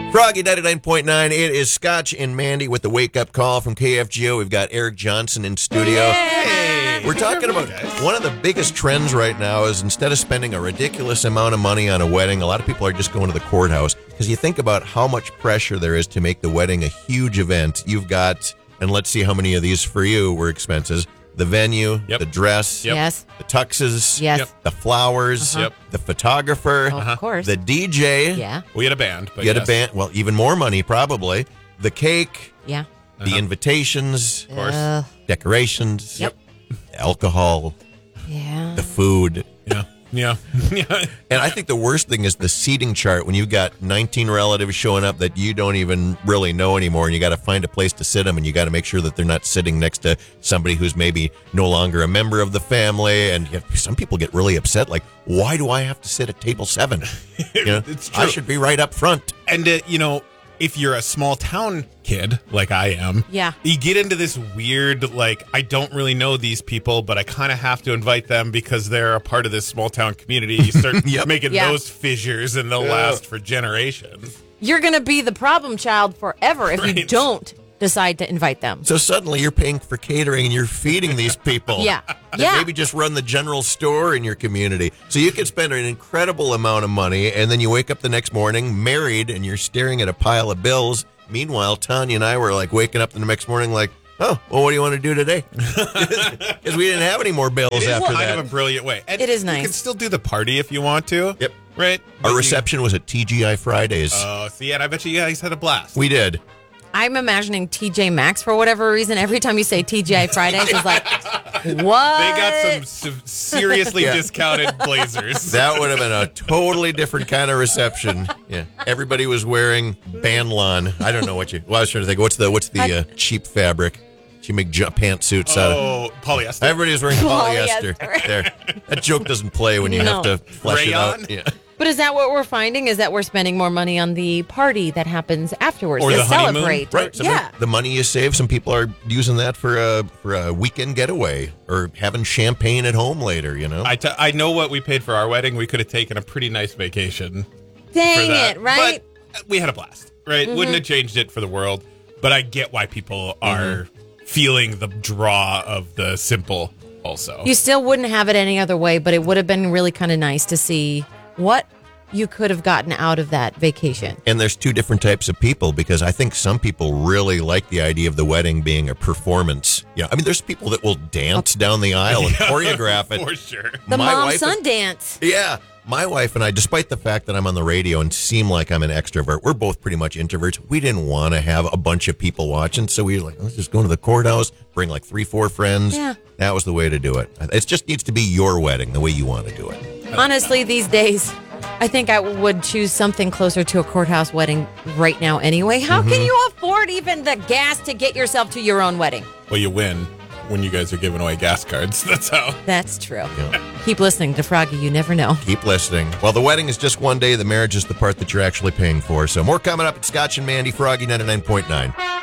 Froggy 99.9. It is Scotch and Mandy with the wake-up call from KFGO. We've got Eric Johnson in studio. Hey. We're talking about one of the biggest trends right now is instead of spending a ridiculous amount of money on a wedding, a lot of people are just going to the courthouse because you think about how much pressure there is to make the wedding a huge event. You've got, and let's see how many of these for you were expenses, the venue, the dress, Yes. the tuxes, Yes. the flowers, the photographer, Of course. the DJ. Yeah. We had a band. But You had a band, well, even more money probably. The cake, Yeah. the invitations, Of course. decorations, Yep. alcohol, Yeah. the food. Yeah. And I think the worst thing is the seating chart when you've got 19 relatives showing up that you don't even really know anymore, and you got to find a place to sit them, and you got to make sure that they're not sitting next to somebody who's maybe no longer a member of the family. And some people get really upset, like, why do I have to sit at table 7? You know, It's true. I should be right up front. And, if you're a small town kid like I am, Yeah. you get into this weird, like, I don't really know these people, but I kind of have to invite them because they're a part of this small town community. You start making Yeah. those fissures, and they'll last for generations. You're going to be the problem child forever if you Right. don't decide to invite them. So suddenly you're paying for catering and you're feeding these people. Yeah. That Yeah. maybe just run the general store in your community. So you could spend an incredible amount of money, and then you wake up the next morning married and you're staring at a pile of bills. Meanwhile, Tanya and I were like waking up the next morning like, oh, well, what do you want to do today? Because we didn't have any more bills It is after kind that. of a brilliant way. And It is You nice. can still do the party if you want to. Yep. Right? Our reception was at TGI Fridays. Oh, see, and I bet you guys had a blast. We did. I'm imagining TJ Maxx for whatever reason. Every time you say TGI Fridays, it's like, what? They got some seriously Yeah. discounted blazers. That would have been a totally different kind of reception. Yeah, everybody was wearing Banlon. I don't know what you. Well, I was trying to think. What's the cheap fabric? You make pantsuits out of. Oh, polyester. Everybody was wearing polyester. Polyester. There, that joke doesn't play when you have No. to flesh it out. Rayon? Yeah. But is that what we're finding? Is that we're spending more money on the party that happens afterwards Or to the honeymoon? celebrate? Right. Yeah. The money you save, some people are using that for a weekend getaway or having champagne at home later. You know. I know what we paid for our wedding. We could have taken a pretty nice vacation. Dang for that. it, right? But we had a blast, right? Wouldn't have changed it for the world. But I get why people are feeling the draw of the simple also. You still wouldn't have it any other way, but it would have been really kind of nice to see what you could have gotten out of that vacation. And there's two different types of people because I think some people really like the idea of the wedding being a performance. Yeah, I mean, there's people that will dance down the aisle and choreograph it. For sure. The My mom wife son and- dance. Yeah. My wife and I, despite the fact that I'm on the radio and seem like I'm an extrovert, we're both pretty much introverts. We didn't want to have a bunch of people watching, so we were like, let's just go to the courthouse, bring like 3-4 friends. Yeah. That was the way to do it. It just needs to be your wedding, the way you want to do it. Honestly, these days, I think I would choose something closer to a courthouse wedding right now anyway. How can you afford even the gas to get yourself to your own wedding? Well, you win when you guys are giving away gas cards. That's how. That's true. Yeah. Keep listening to Froggy. You never know. Keep listening. Well, the wedding is just one day. The marriage is the part that you're actually paying for. So more coming up at Scotch and Mandy, Froggy 99.9.